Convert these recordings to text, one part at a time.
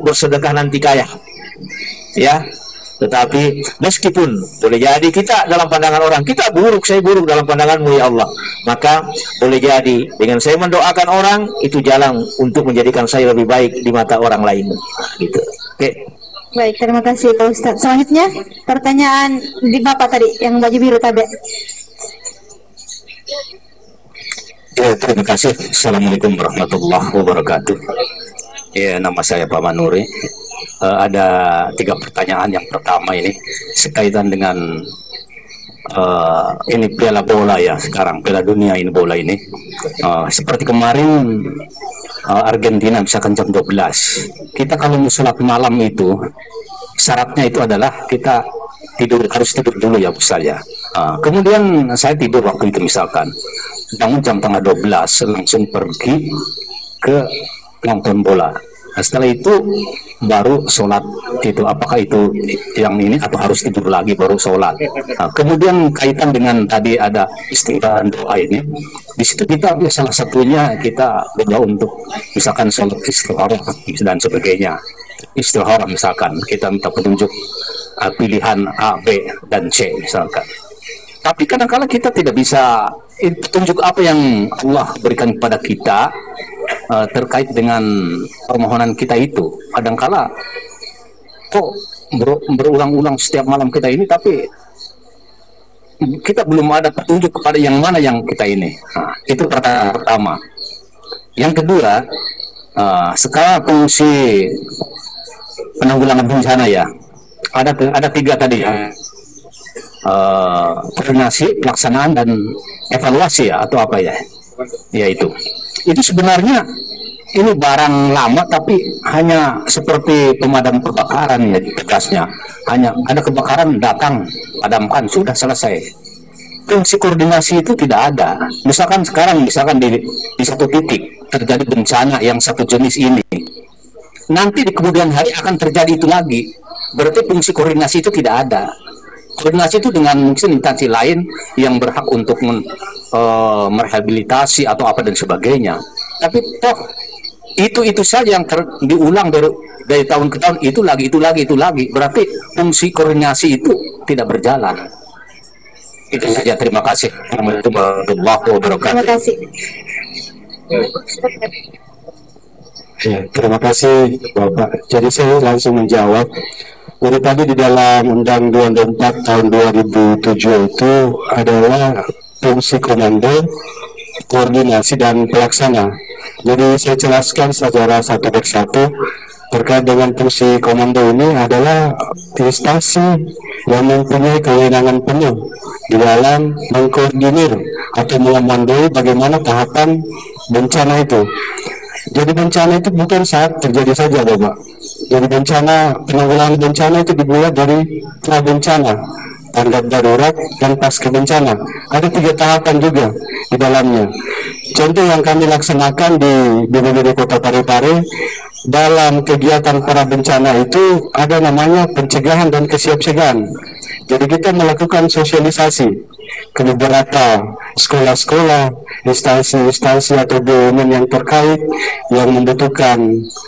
untuk bersedekah nanti kaya, ya. Tetapi meskipun boleh jadi kita dalam pandangan orang kita buruk, saya buruk dalam pandanganmu ya Allah, maka boleh jadi dengan saya mendoakan orang itu jalan untuk menjadikan saya lebih baik di mata orang lain, gitu. Oke. Baik, terima kasih Pak Ustadz. Selanjutnya pertanyaan di Bapak tadi yang baju biru tadi. Ya, terima kasih. Assalamualaikum warahmatullahi wabarakatuh. Ya, nama saya Pak Manuri. Ada 3 pertanyaan. Yang pertama ini sekaitan dengan ini Piala Bola ya sekarang, Piala Dunia ini bola ini. Seperti kemarin Argentina misalkan jam 12. Kita kalau mau sholat malam itu syaratnya itu adalah kita harus tidur dulu ya Ustaz ya. Kemudian saya tidur waktu itu misalkan bangun jam tengah 12 langsung pergi ke nonton bola. Nah, setelah itu baru sholat itu, apakah itu yang ini atau harus tidur lagi baru sholat? Nah, kemudian kaitan dengan tadi ada istighfar doa ini, di situ kita salah satunya kita berdoa untuk misalkan sholat istikharah dan sebagainya. Istikharah misalkan kita minta petunjuk pilihan A, B dan C misalkan. Tapi kadang-kadang kita tidak bisa petunjuk apa yang Allah berikan kepada kita terkait dengan permohonan kita itu. Kadang-kala kok berulang-ulang setiap malam kita ini, tapi kita belum ada petunjuk kepada yang mana yang kita ini. Nah, itu pertama. Yang kedua, sekarang fungsi penanggulangan bencana ya, ada 3 tadi ya. Koordinasi, pelaksanaan dan evaluasi ya, atau apa ya, yaitu sebenarnya ini barang lama tapi hanya seperti pemadam kebakaran ya tegasnya, hanya ada kebakaran datang padamkan sudah selesai. Fungsi koordinasi itu tidak ada. Misalkan sekarang di satu titik terjadi bencana yang satu jenis ini, nanti di kemudian hari akan terjadi itu lagi, berarti fungsi koordinasi itu tidak ada. Koordinasi itu dengan mungkin instansi lain yang berhak untuk merehabilitasi atau apa dan sebagainya. Tapi toh itu saja yang diulang dari tahun ke tahun, itu lagi. Berarti fungsi koordinasi itu tidak berjalan. Itu saja. Terima kasih. Terima kasih. Ya, terima kasih Bapak. Jadi saya langsung menjawab. Jadi tadi di dalam Undang-Undang 24 tahun 2007 itu adalah fungsi komando, koordinasi dan pelaksana. Jadi saya jelaskan secara satu persatu terkait dengan fungsi komando ini adalah instansi yang mempunyai kewenangan penuh di dalam mengkoordinir atau mengomandoi bagaimana tahapan bencana itu. Jadi bencana itu bukan saat terjadi saja Bapak. Jadi penanggulangan bencana itu dimulai dari pra bencana, tanggap darurat, dan pasca bencana. Ada 3 tahapan juga di dalamnya. Contoh yang kami laksanakan di BPBD Kota Parepare dalam kegiatan para bencana itu ada namanya pencegahan dan kesiapsiagaan. Jadi kita melakukan sosialisasi ke beberapa sekolah-sekolah, instansi-instansi atau BUMN yang terkait yang membutuhkan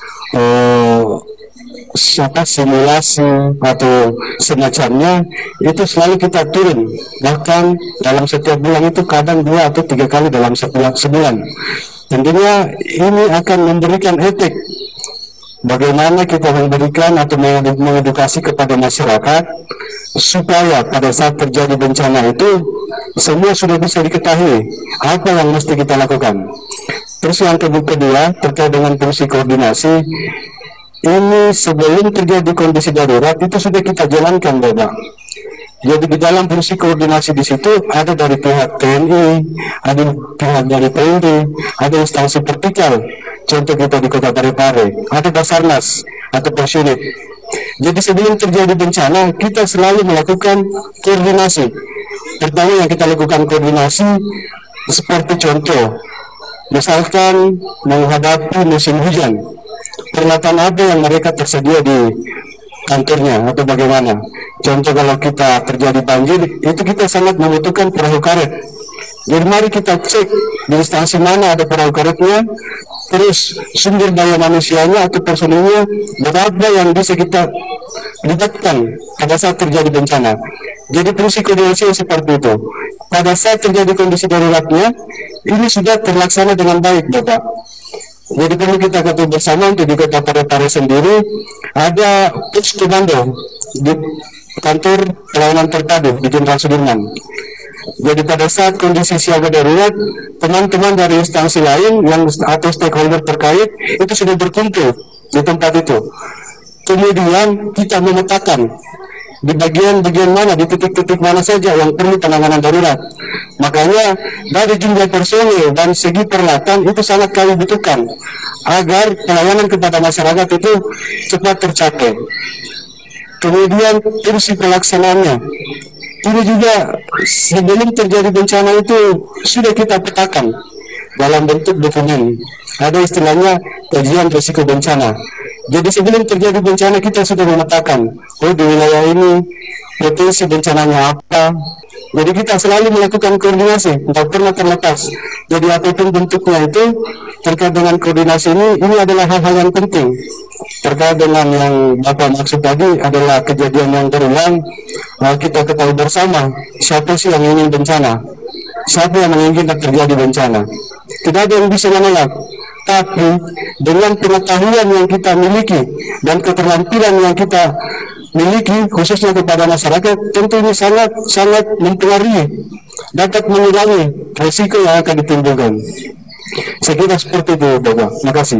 simulasi atau semacamnya, itu selalu kita turun. Bahkan dalam setiap bulan itu kadang 2 atau 3 kali dalam sebulan. Tentunya ini akan memberikan efek bagaimana kita memberikan atau mengedukasi kepada masyarakat supaya pada saat terjadi bencana itu semua sudah bisa diketahui apa yang mesti kita lakukan. Terus yang kedua terkait dengan fungsi koordinasi, ini sebelum terjadi kondisi darurat itu sudah kita jalankan Bapak. Jadi di dalam fungsi koordinasi di situ ada dari pihak TNI, ada pihak dari Polri, ada instansi vertikal. Contoh kita di Kota Parepare, ada Basarnas atau Posyunit. Jadi sebelum terjadi bencana kita selalu melakukan koordinasi. Pertama yang kita lakukan koordinasi seperti contoh, misalkan menghadapi musim hujan, peralatan apa yang mereka tersedia di kantornya atau bagaimana. Contoh kalau kita terjadi banjir, itu kita sangat membutuhkan perahu karet. Jadi mari kita cek di instansi mana ada perahu karetnya, terus sumber daya manusianya atau personilnya berapa yang bisa kita libatkan pada saat terjadi bencana. Jadi fungsi koordinasi seperti itu. Pada saat terjadi kondisi daruratnya, ini sudah terlaksana dengan baik, Bapak. Jadi perlu kita ketahui bersama untuk di Kota Parepare sendiri ada pos komando di kantor pelayanan terpadu di Jenderal Sudirman. Jadi pada saat kondisi siaga darurat, teman-teman dari instansi lain yang atau stakeholder terkait itu sudah berkumpul di tempat itu. Kemudian kita memetakan di bagian-bagian mana, di titik-titik mana saja yang perlu penanganan darurat. Makanya dari jumlah personil dan segi peralatan itu sangat kami butuhkan agar pelayanan kepada masyarakat itu cepat tercapai. Kemudian fungsi pelaksanaannya ini juga sebelum terjadi bencana itu sudah kita petakan dalam bentuk dokumen. Ada istilahnya kajian risiko bencana. Jadi sebelum terjadi bencana kita sudah memetakan, oh di wilayah ini potensi bencananya apa. Jadi kita selalu melakukan koordinasi, tidak pernah terlepas. Jadi apapun bentuknya itu terkait dengan koordinasi ini adalah hal-hal yang penting. Terkait dengan yang Bapak maksud tadi adalah kejadian yang berulang, kita ketahui bersama siapa sih yang ingin bencana, siapa yang menginginkan terjadi bencana. Tidak ada yang bisa menolak. Tapi dengan pengetahuan yang kita miliki dan keterampilan yang kita miliki khususnya kepada masyarakat, tentu ini sangat mempengaruhi, dapat mengurangi risiko yang akan ditimbulkan. Saya kira seperti itu, Bapak. Terima kasih.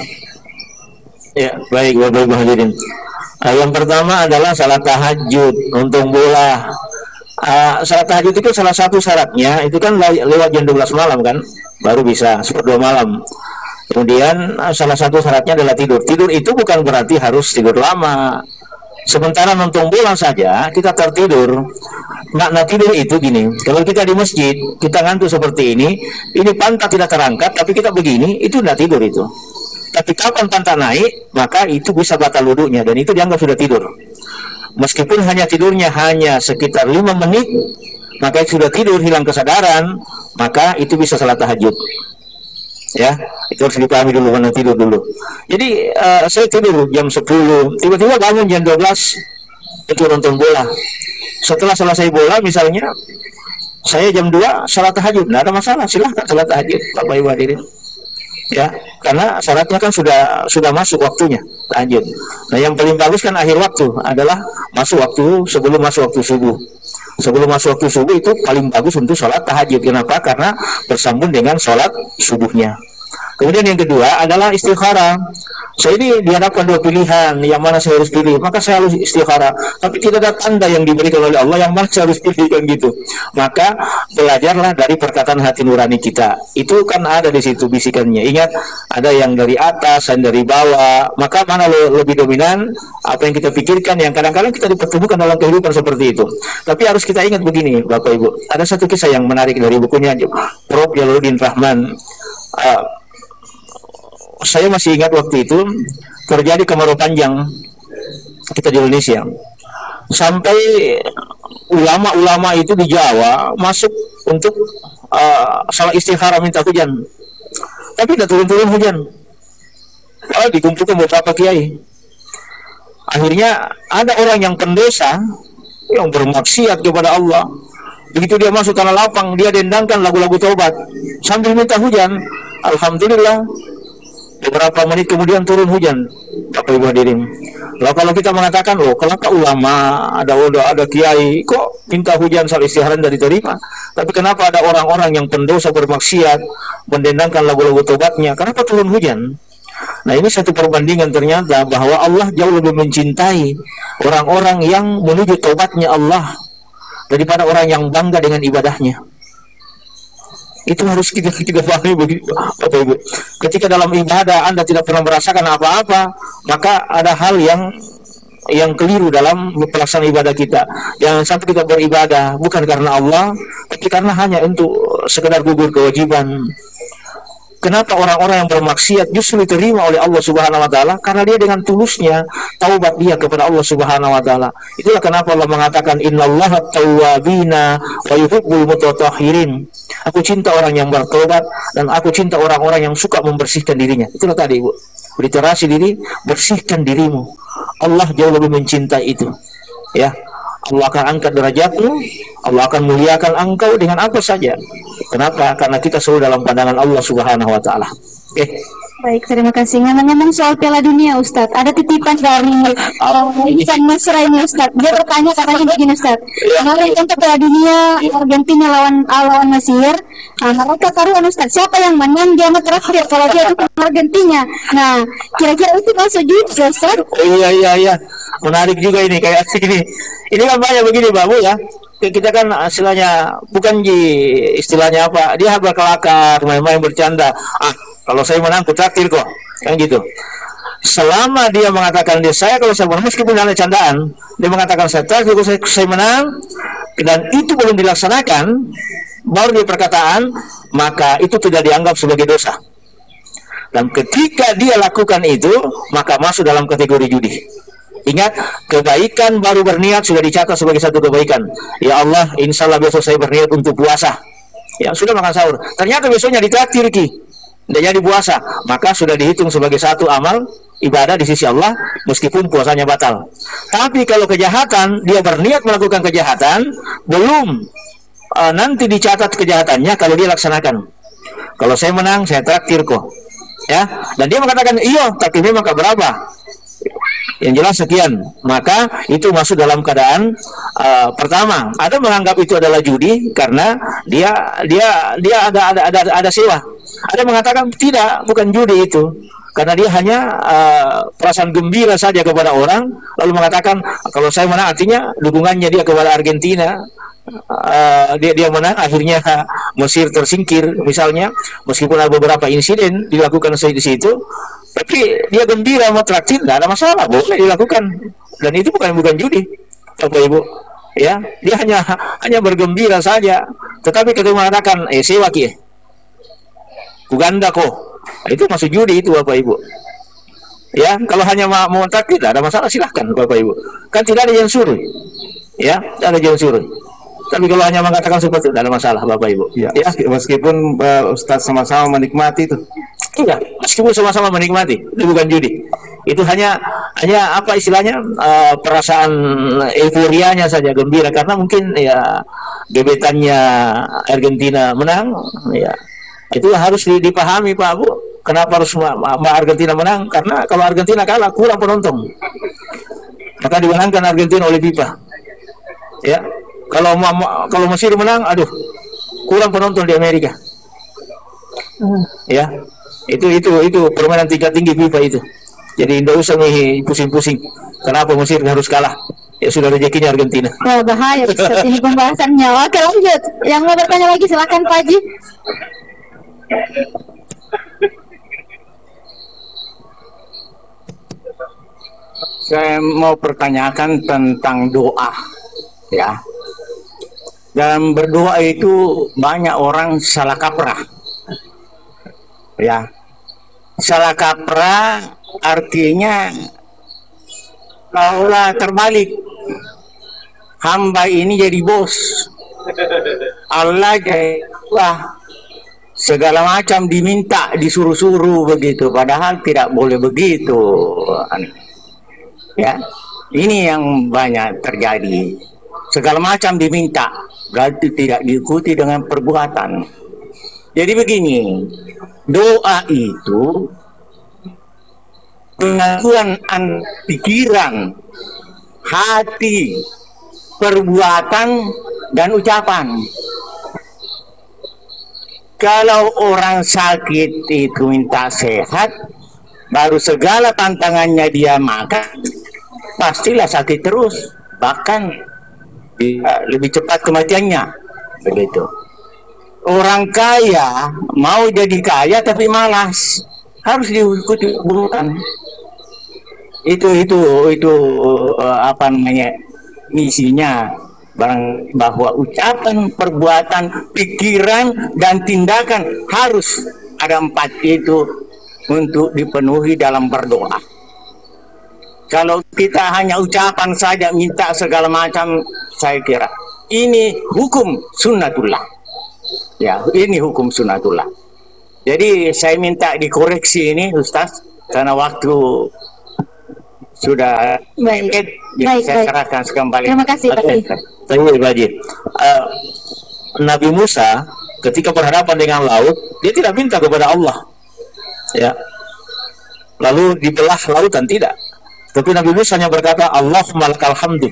Ya, baik Bapak Ibu hadirin. Yang pertama adalah salat tahajud, nonton bola. Salat tahajud itu salah satu syaratnya itu kan lewat jam 12 malam kan, baru bisa seperti 2 malam. Kemudian salah satu syaratnya adalah tidur. Tidur itu bukan berarti harus tidur lama. Sementara nonton bola saja kita tertidur. Makna tidur itu gini, kalau kita di masjid kita ngantuk seperti ini pantat tidak terangkat tapi kita begini, itu tidak tidur itu. Tapi kapan pantat naik, maka itu bisa batal wudunya dan itu dianggap sudah tidur. Meskipun hanya tidurnya hanya sekitar 5 menit, maka sudah tidur, hilang kesadaran, maka itu bisa salat tahajud. Ya, itu harus dipahami dulu mana tidur dulu. Jadi saya tidur jam 10, tiba-tiba bangun jam 12 itu nonton bola. Setelah selesai bola misalnya saya jam 2 salat tahajud, tidak ada masalah, silahkan salat tahajud Bapak Ibu hadirin. Ya, karena syaratnya kan sudah masuk waktunya tahajud. Nah, yang paling bagus kan akhir waktu adalah masuk waktu sebelum masuk waktu subuh. Sebelum masuk waktu subuh itu paling bagus untuk sholat tahajud. Kenapa? Karena bersambung dengan sholat subuhnya. Kemudian yang kedua adalah istikharah. Saya ini dihadapkan 2 pilihan, yang mana saya harus pilih, maka saya harus istikharah. Tapi tidak ada tanda yang diberikan oleh Allah yang mana saya harus pilih kan gitu. Maka belajarlah dari perkataan hati nurani kita. Itu kan ada di situ bisikannya. Ingat, ada yang dari atas dan dari bawah. Maka mana lebih dominan? Apa yang kita pikirkan, yang kadang-kadang kita dipertemukan dalam kehidupan seperti itu. Tapi harus kita ingat begini, Bapak Ibu. Ada satu kisah yang menarik dari bukunya Prof. Jalaluddin Rahman. Saya masih ingat waktu itu terjadi kemarau panjang kita di Indonesia, sampai ulama-ulama itu di Jawa masuk untuk salat istikharah minta hujan, tapi tidak turun-turun hujan. Dikumpulkan beberapa kiai. Akhirnya ada orang yang pendosa yang bermaksiat kepada Allah. Begitu dia masuk tanah lapang, dia dendangkan lagu-lagu taubat sambil minta hujan. Alhamdulillah, beberapa menit kemudian turun hujan, Bapak Ibu hadirin. Lalu kalau kita mengatakan, kelaka ulama, ada kiai, kok minta hujan salat istikharah dari diterima? Tapi kenapa ada orang-orang yang pendosa bermaksiat, mendendangkan lagu-lagu tobatnya, kenapa turun hujan? Nah, ini satu perbandingan ternyata bahwa Allah jauh lebih mencintai orang-orang yang menuju tobatnya Allah daripada orang yang bangga dengan ibadahnya. Itu harus kita pahami begitu, Bapak Ibu. Ketika dalam ibadah Anda tidak pernah merasakan apa-apa, maka ada hal yang keliru dalam pelaksanaan ibadah kita. Jangan sampai kita beribadah bukan karena Allah, tapi karena hanya untuk sekedar gugur kewajiban. Kenapa orang-orang yang bermaksiat justru diterima oleh Allah Subhanahu wa taala? Karena dia dengan tulusnya taubat dia kepada Allah Subhanahu wa taala. Itulah kenapa Allah mengatakan innallaha tawwabina wa yuhibbul mutatahhirin. Aku cinta orang yang bertobat dan aku cinta orang-orang yang suka membersihkan dirinya. Itulah tadi, Ibu. Literasi diri, bersihkan dirimu. Allah jauh lebih mencintai itu. Ya. Allah akan angkat derajatmu, Allah akan muliakan engkau dengan apa saja. Kenapa? Karena kita selalu dalam pandangan Allah Subhanahu wa taala. Oke. Baik, terima kasih. Ngomong-ngomong soal Piala Dunia, Ustadz, ada titipan dari Ihsan Masra ini, Ustadz. Dia bertanya katanya begini, Ustadz. Kemarin untuk Piala Dunia Argentina lawan Mesir, mereka taruhan, Ustadz. Siapa yang menang dia mau terakhir kalau dia itu Argentina. Nah, kira-kira itu masuk juga, Ustadz? Iya. Menarik juga ini kayak gini. Ini kan banyak begini, Babu ya. Kita kan istilahnya bukan istilahnya apa? Dia berkelakar, main-main bercanda. Kalau saya menang, ku traktir kok. Kan gitu. Selama dia mengatakan saya kalau saya menang, meskipun ada candaan, dia mengatakan saya traktir kalau saya menang, dan itu belum dilaksanakan, baru dia perkataan, maka itu tidak dianggap sebagai dosa. Dan ketika dia lakukan itu, maka masuk dalam kategori judi. Ingat, kebaikan baru berniat sudah dicatat sebagai satu kebaikan. Ya Allah, insya Allah besok saya berniat untuk puasa. Ya, sudah makan sahur. Ternyata besoknya ditraktir ki. Tidak jadi puasa, maka sudah dihitung sebagai satu amal ibadah di sisi Allah, meskipun puasanya batal. Tapi kalau kejahatan, dia berniat melakukan kejahatan, belum nanti dicatat kejahatannya kalau dia laksanakan. Kalau saya menang, saya traktir kok. Ya, dan dia mengatakan, iya, traktirnya maka berapa? Yang jelas sekian, maka itu masuk dalam keadaan pertama, ada menganggap itu adalah judi karena dia ada sewa. Ada mengatakan tidak, bukan judi itu, karena dia hanya perasaan gembira saja kepada orang, lalu mengatakan kalau saya menang artinya dukungannya dia kepada Argentina. Dia menang, akhirnya Mesir tersingkir misalnya, meskipun ada beberapa insiden dilakukan di situ, tapi dia gembira mau traktir, tidak ada masalah, boleh dilakukan, dan itu bukan judi, Bapak Ibu. Ya, dia hanya bergembira saja. Tetapi ketika mengatakan sewa ki, Uganda kok, itu masuk judi itu, Bapak Ibu. Ya, kalau hanya mau traktir, tidak ada masalah, silahkan Bapak Ibu. Kan tidak ada yang suruh, ya, tidak ada yang suruh. Tapi kalau hanya mengatakan seperti itu, tidak ada masalah, Bapak Ibu. Ya, meskipun Ustadz sama-sama menikmati itu. Iya, meskipun sama-sama menikmati, itu bukan judi. Itu hanya apa istilahnya, perasaan euforianya saja, gembira karena mungkin ya gebetannya Argentina menang, ya itu harus dipahami, Pak Bu. Kenapa harus Argentina menang? Karena kalau Argentina kalah kurang penonton, maka dimenangkan Argentina oleh FIFA. Ya, kalau Mesir menang, aduh, kurang penonton di Amerika. Ya, itu permainan tingkat tinggi FIFA itu. Jadi tidak usah nih pusing-pusing. Kenapa Mesir harus kalah? Ya sudah rezekinya Argentina. Wah, bahaya Ustaz ini pembahasannya. Oke, lanjut. Yang mau bertanya lagi silakan Pak Haji. Saya mau pertanyakan tentang doa, ya. Dalam berdoa itu banyak orang salah kaprah, ya. Salah kaprah artinya kaulah terbalik. Hamba ini jadi bos, Allah jadi wah, segala macam diminta, disuruh-suruh begitu. Padahal tidak boleh begitu. Ya, ini yang banyak terjadi. Segala macam diminta, berarti tidak diikuti dengan perbuatan. Jadi begini, doa itu pengakuan pikiran, hati, perbuatan, dan ucapan. Kalau orang sakit itu minta sehat, baru segala tantangannya dia makan, pastilah sakit terus, bahkan lebih cepat kematiannya. Begitu. Orang kaya mau jadi kaya tapi malas, harus diikuti urutan. Itu apa namanya, misinya, bahwa ucapan, perbuatan, pikiran, dan tindakan harus ada 4 itu untuk dipenuhi dalam berdoa. Kalau kita hanya ucapan saja minta segala macam, saya kira ini hukum sunnatullah. Ya, ini hukum sunnatullah. Jadi saya minta dikoreksi ini Ustaz, karena waktu sudah Baik. mepet, Baik, saya baik. serahkan kembali. Terima kasih Pak Haji. Tanya Pak Haji. Nabi Musa ketika berhadapan dengan laut, dia tidak minta kepada Allah. Ya. Lalu dibelah lautan, tidak. Tapi Nabi Musa hanya berkata, Allahumma lakal hamdu.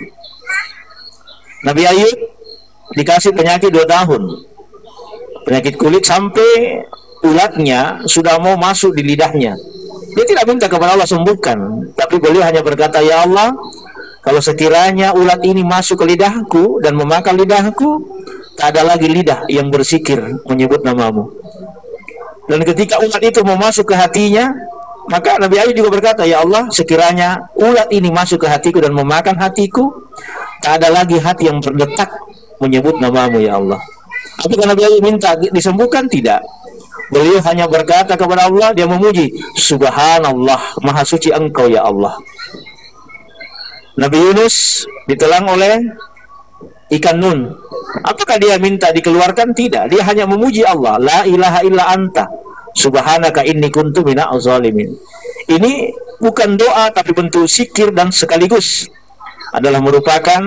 Nabi Ayub dikasih penyakit 2 tahun. Penyakit kulit sampai ulatnya sudah mau masuk di lidahnya. Dia tidak minta kepada Allah sembuhkan, tapi beliau hanya berkata, ya Allah, kalau sekiranya ulat ini masuk ke lidahku dan memakan lidahku, tak ada lagi lidah yang bersikir menyebut namamu. Dan ketika ulat itu mau masuk ke hatinya, maka Nabi Ayub juga berkata, ya Allah, sekiranya ulat ini masuk ke hatiku dan memakan hatiku, tak ada lagi hati yang berdetak menyebut namamu, ya Allah. Apakah Nabi Ayub minta disembuhkan? Tidak. Beliau hanya berkata kepada Allah, dia memuji, Subhanallah, maha suci engkau ya Allah. Nabi Yunus ditelan oleh ikan nun. Apakah dia minta dikeluarkan? Tidak. Dia hanya memuji Allah, la ilaha illa anta, subhanaka inni kuntu minaz zalimin. Ini bukan doa, tapi bentuk zikir dan sekaligus adalah merupakan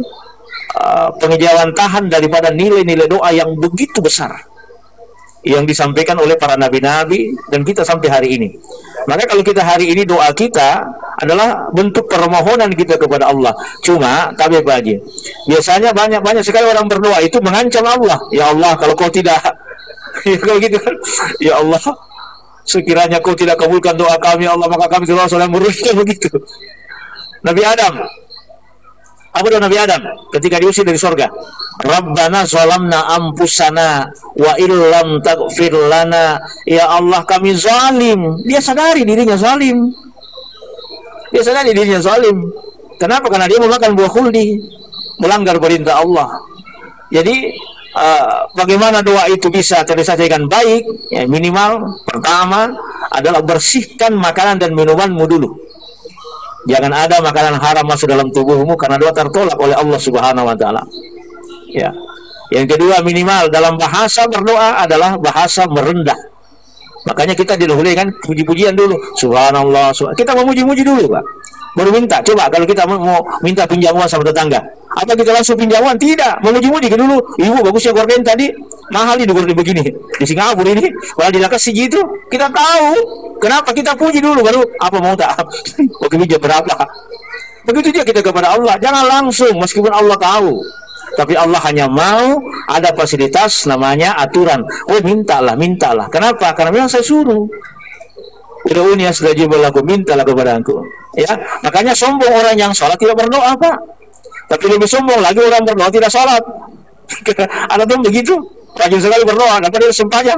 pengejawantahan daripada nilai-nilai doa yang begitu besar yang disampaikan oleh para nabi-nabi dan kita sampai hari ini. Maka kalau kita hari ini doa kita adalah bentuk permohonan kita kepada Allah. Cuma tapi Pak Haji, biasanya banyak sekali orang berdoa itu mengancam Allah. Ya Allah, kalau kau tidak ya kalau gitu kan, ya Allah, sekiranya kau tidak kabulkan doa kami Allah, maka kami terus oleh merugikan begitu. Nabi Adam, apa doa Nabi Adam ketika diusir dari surga? Rabbana zalamna anfusana wa illam taghfir lana, ya Allah kami zalim. Dia sadari dirinya zalim. Dia sadari dirinya zalim. Kenapa? Karena dia memakan buah khuldi, melanggar perintah Allah. Jadi bagaimana doa itu bisa terselesaikan baik? Ya, minimal pertama adalah bersihkan makanan dan minumanmu dulu. Jangan ada makanan haram masuk dalam tubuhmu, karena doa tertolak oleh Allah Subhanahu wa taala. Ya. Yang kedua, minimal dalam bahasa berdoa adalah bahasa merendah. Makanya kita didahului kan puji-pujian dulu. Subhanallah, kita memuji-muji dulu, Pak. Baru minta. Coba kalau kita mau minta pinjaman sama tetangga, apa kita langsung pinjaman? Tidak, memuji-muji dulu. Ibu bagusnya gorden tadi, mahal ini gorden begini. Di Singapura ini, kalau dilakas segitu, kita tahu. Kenapa kita puji dulu, baru apa mau tak? Oke, pinjam berapa? Begitu juga kita kepada Allah. Jangan langsung, meskipun Allah tahu. Tapi Allah hanya mau ada fasilitas namanya aturan. Oh, mintalah. Kenapa? Karena memang saya suruh. Ud'uni astajib lakum, mintalah kepada aku. Ya, makanya sombong orang yang sholat tidak berdoa, Pak. Tapi lebih sombong lagi orang berdoa tidak sholat. Ada tuh begitu, rajin sekali berdoa, dapat dia sembahyang.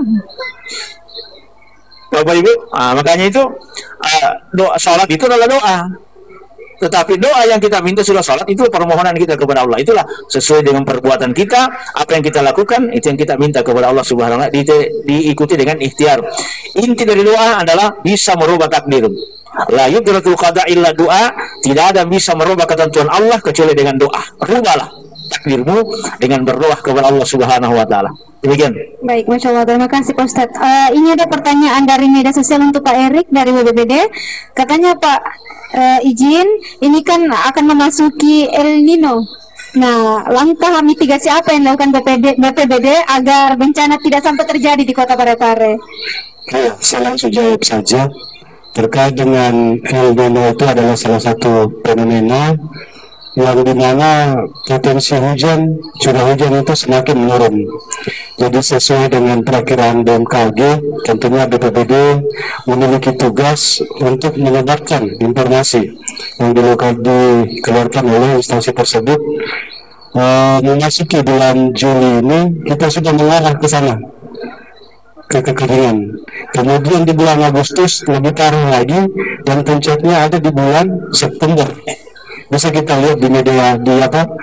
Bapak Ibu, makanya itu doa sholat itu adalah doa. Tetapi doa yang kita minta sudah sholat itu permohonan kita kepada Allah. Itulah sesuai dengan perbuatan kita, apa yang kita lakukan itu yang kita minta kepada Allah Subhanahu wa taala, diikuti dengan ikhtiar. Inti dari doa adalah bisa merubah takdir. La yudratul qada illa doa, tidak ada bisa merubah ketentuan Allah kecuali dengan doa. Rubahlah takdirmu dengan berdoa kepada Allah Subhanahu wa taala. Demikian. Baik, Masya Allah, terima kasih Pak Ustadz. Ini ada pertanyaan dari media sosial untuk Pak Erik dari WBBD. Katanya Pak, izin, ini kan akan memasuki El Nino. Nah, langkah mitigasi apa yang dilakukan BPBD agar bencana tidak sampai terjadi di Kota Parepare? Ya, saya langsung jawab saja. Terkait dengan El Nino itu adalah salah satu fenomena yang dimana potensi hujan, curah hujan itu semakin menurun. Jadi sesuai dengan perakiraan BMKG, tentunya BPBD memiliki tugas untuk menyebarkan informasi yang dikeluarkan oleh instansi tersebut. Memasuki bulan Juli ini kita sudah mengarah ke sana, ke kekeringan. Kemudian di bulan Agustus lebih parah lagi, dan puncaknya ada di bulan September. Bisa kita lihat di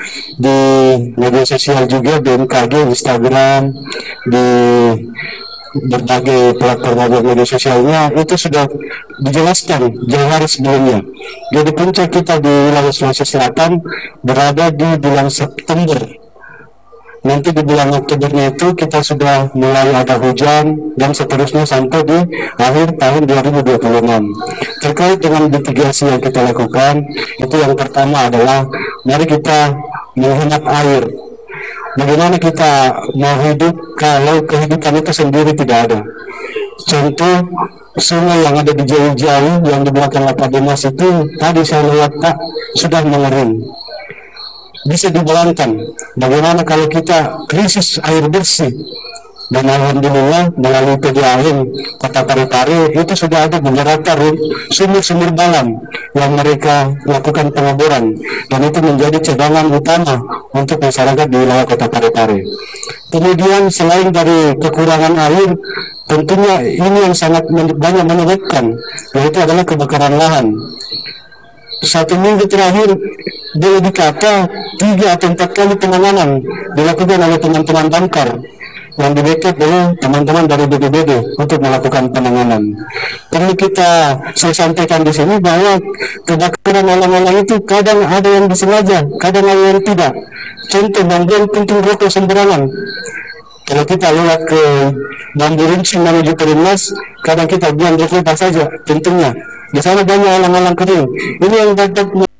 media sosial juga, BMKG, Instagram, di berbagai platform media sosialnya itu sudah dijelaskan jauh hari sebelumnya. Jadi puncak kita di wilayah Sulawesi Selatan berada di bulan September. Nanti di bulan Oktobernya itu kita sudah mulai ada hujan dan seterusnya sampai di akhir tahun 2026. Terkait dengan mitigasi yang kita lakukan, itu yang pertama adalah mari kita menghemat air. Bagaimana kita mau hidup kalau kehidupan itu sendiri tidak ada? Contoh, sungai yang ada di jauh-jauh yang di belakang Lapas Dimas itu tadi saya lihat Pak sudah mengering. Bisa dibayangkan bagaimana kalau kita krisis air bersih, dan alhamdulillah melalui PDAM Kota Parepare itu sudah ada beberapa sumur-sumur dalam yang mereka lakukan pengeboran, dan itu menjadi cadangan utama untuk masyarakat di wilayah Kota Parepare. Kemudian selain dari kekurangan air, tentunya ini yang sangat banyak menyebabkan, yaitu adalah kebakaran lahan. 1 minggu terakhir boleh dikata 3 atau 4 kali penanganan dilakukan oleh teman-teman damkar yang di-backup oleh teman-teman dari BPBD untuk melakukan penanganan. Perlu saya sampaikan di sini bahwa kebakaran alang-alang itu kadang ada yang disengaja, kadang ada yang tidak. Contoh membuang puntung rokok sembarangan. Kalau kita lewat ke Bambu Runcing menuju Perumnas, kadang kita buang rokok saja, tentunya. Di sana banyak alang-alang kering. Ini yang dapat